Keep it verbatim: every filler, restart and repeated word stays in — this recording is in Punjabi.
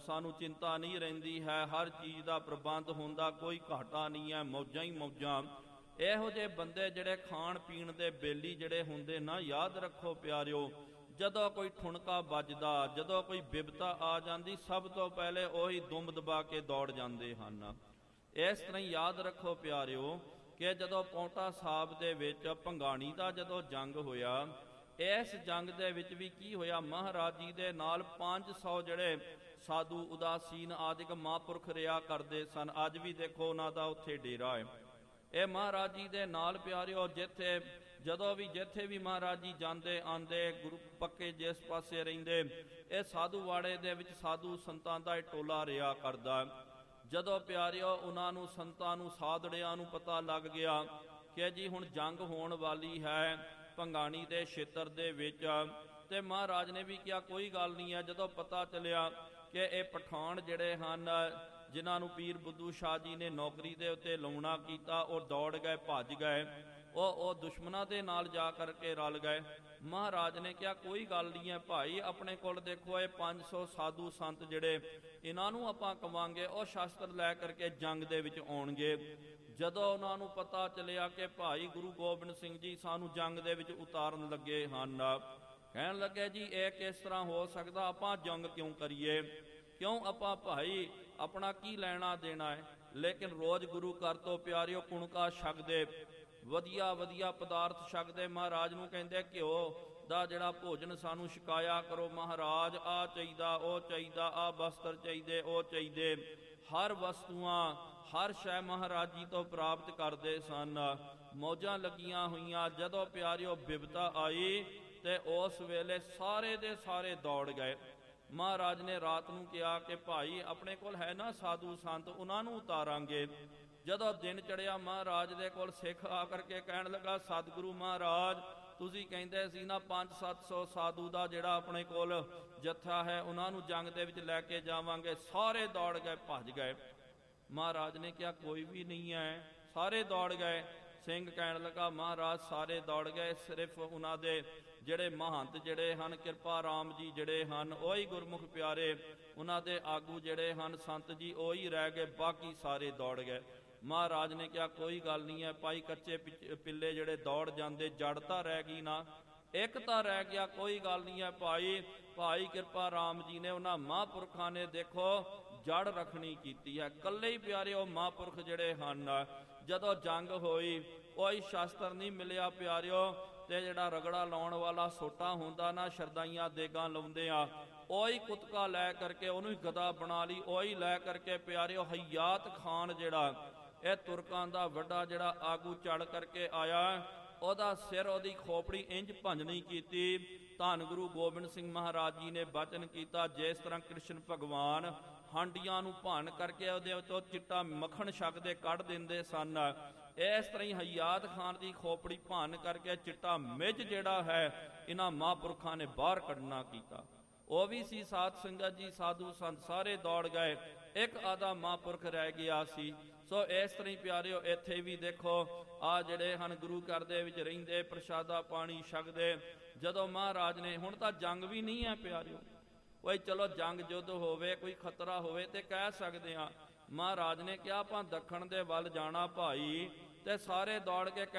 सानू चिंता नहीं रहिंदी है, हर चीज़ का प्रबंध होंदा, कोई घाटा नहीं है, मौजां ही मौजां। इहो जे बंदे जिहड़े खाण पीण दे बेली जिहड़े हुंदे ना, याद रखो प्यारिओ, जदों कोई ठुणका बजदा, जदों कोई बिपता आ जाती, सब तो पहले उही दुम दबा के दौड़ जाते हैं। इस तरह याद रखो प्यारिओ कि जदों पौंटा साहब दे विच भंगाणी दा जदों जंग होया, इस जंग दे विच भी की होया, महाराज जी दे नाल पांच सौ जड़े साधु उदासीन आदिक महापुरख रिया करते सन। अज भी देखो उन्हां दा उत्थे डेरा है। ये महाराज जी दे नाल प्यारिओ जिथे जदों भी जिथे भी महाराज जी जाते आंदे, गुरु पक्के जिस पासे रहिंदे, ये साधु वाड़े दे विच साधु संतां दा टोला रिया करदा। जदों प्यारिओ उन्होंने संतां नूं साधड़ियां नूं पता लग गया कि जी हुण जंग होण वाली है भंगाणी दे क्षेत्र दे विच, ते महाराज ने भी किया कोई गल नहीं है। जदों पता चलिया कि ये पठान जिहड़े हन जिन्हां नूं पीर बुद्धू शाह जी ने नौकरी दे उत्ते लाउणा कीता, और दौड़ गए, भज गए, ਉਹ ਉਹ ਦੁਸ਼ਮਣਾਂ ਦੇ ਨਾਲ ਜਾ ਕਰਕੇ ਰਲ ਗਏ। ਮਹਾਰਾਜ ਨੇ ਕਿਹਾ ਕੋਈ ਗੱਲ ਨਹੀਂ ਹੈ ਭਾਈ, ਆਪਣੇ ਕੋਲ ਦੇਖੋ ਇਹ ਪੰਜ ਸੌ ਸਾਧੂ ਸੰਤ ਜਿਹੜੇ ਇਹਨਾਂ ਨੂੰ ਆਪਾਂ ਕਵਾਂਗੇ, ਉਹ ਸ਼ਸਤਰ ਲੈ ਕਰਕੇ ਜੰਗ ਦੇ ਵਿੱਚ ਆਉਣਗੇ। ਜਦੋਂ ਉਹਨਾਂ ਨੂੰ ਪਤਾ ਚੱਲਿਆ ਕਿ ਭਾਈ ਗੁਰੂ ਗੋਬਿੰਦ ਸਿੰਘ ਜੀ ਸਾਨੂੰ ਜੰਗ ਦੇ ਵਿੱਚ ਉਤਾਰਨ ਲੱਗੇ ਹਨ, ਕਹਿਣ ਲੱਗੇ ਜੀ ਇਹ ਕਿਸ ਤਰ੍ਹਾਂ ਹੋ ਸਕਦਾ, ਆਪਾਂ ਜੰਗ ਕਿਉਂ ਕਰੀਏ, ਕਿਉਂ ਆਪਾਂ ਭਾਈ ਆਪਣਾ ਕੀ ਲੈਣਾ ਦੇਣਾ ਹੈ। ਲੇਕਿਨ ਰੋਜ਼ ਗੁਰੂ ਘਰ ਤੋਂ ਪਿਆਰਿਓ ਕੁਣਕਾ ਛਕਦੇ, ਵਧੀਆ ਵਧੀਆ ਪਦਾਰਥ ਛਕਦੇ, ਮਹਾਰਾਜ ਨੂੰ ਕਹਿੰਦੇ ਘਿਓ ਦਾ ਜਿਹੜਾ ਭੋਜਨ ਸਾਨੂੰ ਛਕਾਇਆ ਕਰੋ ਮਹਾਰਾਜ, ਆਹ ਚਾਹੀਦਾ ਉਹ ਚਾਹੀਦਾ, ਆਹ ਬਸਤਰ ਚਾਹੀਦੇ ਉਹ ਚਾਹੀਦੇ, ਹਰ ਵਸਤੂਆਂ ਹਰ ਸ਼ੈ ਮਹਾਰਾਜ ਜੀ ਤੋਂ ਪ੍ਰਾਪਤ ਕਰਦੇ ਸਨ। ਮੌਜਾਂ ਲੱਗੀਆਂ ਹੋਈਆਂ। ਜਦੋਂ ਪਿਆਰਿਓ ਬਿਪਤਾ ਆਈ ਤੇ ਉਸ ਵੇਲੇ ਸਾਰੇ ਦੇ ਸਾਰੇ ਦੌੜ ਗਏ। ਮਹਾਰਾਜ ਨੇ ਰਾਤ ਨੂੰ ਕਿਹਾ ਕਿ ਭਾਈ ਆਪਣੇ ਕੋਲ ਹੈ ਨਾ ਸਾਧੂ ਸੰਤ, ਉਹਨਾਂ ਨੂੰ ਉਤਾਰਾਂਗੇ। ਜਦੋਂ ਦਿਨ ਚੜਿਆ ਮਹਾਰਾਜ ਦੇ ਕੋਲ ਸਿੱਖ ਆ ਕਰਕੇ ਕਹਿਣ ਲੱਗਾ ਸਤਿਗੁਰੂ ਮਹਾਰਾਜ ਤੁਸੀਂ ਕਹਿੰਦੇ ਸੀ ਨਾ ਪੰਜ ਸੱਤ ਸੌ ਸਾਧੂ ਦਾ ਜਿਹੜਾ ਆਪਣੇ ਕੋਲ ਜੱਥਾ ਹੈ ਉਹਨਾਂ ਨੂੰ ਜੰਗ ਦੇ ਵਿੱਚ ਲੈ ਕੇ ਜਾਵਾਂਗੇ। ਸਾਰੇ ਦੌੜ ਗਏ, ਭੱਜ ਗਏ। ਮਹਾਰਾਜ ਨੇ ਕਿਹਾ ਕੋਈ ਵੀ ਨਹੀਂ ਹੈ, ਸਾਰੇ ਦੌੜ ਗਏ। ਸਿੰਘ ਕਹਿਣ ਲੱਗਾ ਮਹਾਰਾਜ ਸਾਰੇ ਦੌੜ ਗਏ, ਸਿਰਫ ਉਹਨਾਂ ਦੇ ਜਿਹੜੇ ਮਹੰਤ ਜਿਹੜੇ ਹਨ ਕਿਰਪਾ ਰਾਮ ਜੀ ਜਿਹੜੇ ਹਨ ਉਹੀ ਗੁਰਮੁਖ ਪਿਆਰੇ, ਉਹਨਾਂ ਦੇ ਆਗੂ ਜਿਹੜੇ ਹਨ ਸੰਤ ਜੀ ਉਹੀ ਰਹਿ ਗਏ, ਬਾਕੀ ਸਾਰੇ ਦੌੜ ਗਏ। ਮਹਾਰਾਜ ਨੇ ਕਿਹਾ ਕੋਈ ਗੱਲ ਨਹੀਂ ਹੈ ਭਾਈ, ਕੱਚੇ ਪਿੱਲੇ ਜਿਹੜੇ ਦੌੜ ਜਾਂਦੇ, ਜੜ ਤਾਂ ਰਹਿ ਗਈ ਨਾ, ਇੱਕ ਤਾਂ ਰਹਿ ਗਿਆ, ਕੋਈ ਗੱਲ ਨਹੀਂ ਹੈ ਭਾਈ। ਭਾਈ ਕਿਰਪਾ ਰਾਮ ਜੀ ਨੇ ਉਹਨਾਂ ਮਹਾਂਪੁਰਖਾਂ ਨੇ ਦੇਖੋ ਜੜ ਰੱਖਣੀ ਕੀਤੀ ਹੈ। ਇਕੱਲੇ ਹੀ ਪਿਆਰੇ ਉਹ ਮਹਾਂਪੁਰਖ ਜਿਹੜੇ ਹਨ, ਜਦੋਂ ਜੰਗ ਹੋਈ ਕੋਈ ਸ਼ਸਤਰ ਨਹੀਂ ਮਿਲਿਆ ਪਿਆਰਿਓ, ਤੇ ਜਿਹੜਾ ਰਗੜਾ ਲਾਉਣ ਵਾਲਾ ਸੋਟਾ ਹੁੰਦਾ ਨਾ, ਸ਼ਰਦਾਈਆਂ ਦੇਗਾਂ ਲਾਉਂਦੇ ਆ, ਉਹੀ ਕੁਤਕਾ ਲੈ ਕਰਕੇ ਉਹਨੂੰ ਹੀ ਗਦਾ ਬਣਾ ਲਈ, ਉਹੀ ਲੈ ਕਰਕੇ ਪਿਆਰਿਓ ਹਯਾਤ ਖਾਨ ਜਿਹੜਾ ਇਹ ਤੁਰਕਾਂ ਦਾ ਵੱਡਾ ਜਿਹੜਾ ਆਗੂ ਚੜ ਕਰਕੇ ਆਇਆ, ਉਹਦਾ ਸਿਰ ਉਹਦੀ ਖੋਪੜੀ ਇੰਜ ਭੰਜਣੀ ਕੀਤੀ। ਧੰਨ ਗੁਰੂ ਗੋਬਿੰਦ ਸਿੰਘ ਮਹਾਰਾਜ ਜੀ ਨੇ ਬਚਨ ਕੀਤਾ, ਜਿਸ ਤਰ੍ਹਾਂ ਕ੍ਰਿਸ਼ਨ ਭਗਵਾਨ ਹਾਂਡੀਆਂ ਨੂੰ ਭੰਨ ਕਰਕੇ ਉਹਦੇ ਉੱਤੋਂ ਚਿੱਟਾ ਮੱਖਣ ਛਕਦੇ ਕੱਢ ਦਿੰਦੇ ਸਨ, ਇਸ ਤਰ੍ਹਾਂ ਹੀ ਹਯਾਤ ਖਾਨ ਦੀ ਖੋਪੜੀ ਭੰਨ ਕਰਕੇ ਚਿੱਟਾ ਮਿੱਝ ਜਿਹੜਾ ਹੈ ਇਹਨਾਂ ਮਹਾਂਪੁਰਖਾਂ ਨੇ ਬਾਹਰ ਕੱਢਣਾ ਕੀਤਾ। ਉਹ ਵੀ ਸੀ ਸਾਧ ਸੰਗਤ ਜੀ, ਸਾਧੂ ਸੰਤ ਸਾਰੇ ਦੌੜ ਗਏ, ਇੱਕ ਆਧਾ ਮਹਾਂਪੁਰਖ ਰਹਿ ਗਿਆ ਸੀ। ਸੋ ਇਸ ਤਰ੍ਹਾਂ ਹੀ ਪਿਆਰਿਓ ਇੱਥੇ ਵੀ ਦੇਖੋ ਆ ਜਿਹੜੇ ਹਨ ਗੁਰੂ ਘਰ ਦੇ ਵਿੱਚ ਰਹਿੰਦੇ, ਪ੍ਰਸ਼ਾਦਾ ਪਾਣੀ ਛਕਦੇ। ਜਦੋਂ ਮਹਾਰਾਜ ਨੇ, ਹੁਣ ਤਾਂ ਜੰਗ ਵੀ ਨਹੀਂ ਹੈ ਪਿਆਰਿਓ, ਕੋਈ ਚਲੋ ਜੰਗ ਯੁੱਧ ਹੋਵੇ, ਕੋਈ ਖਤਰਾ ਹੋਵੇ ਤੇ ਕਹਿ ਸਕਦੇ ਹਾਂ। ਮਹਾਰਾਜ ਨੇ ਕਿਹਾ ਆਪਾਂ ਦੱਖਣ ਦੇ ਵੱਲ ਜਾਣਾ ਭਾਈ, ਤੇ ਸਾਰੇ ਦੌੜ ਕੇ